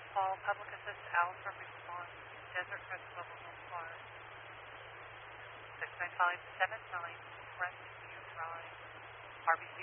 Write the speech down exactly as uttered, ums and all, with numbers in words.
Call Public Assist Alpha Response, Desert Crest Mobile Home Park, six nine five seven nine Crestview Drive, R B C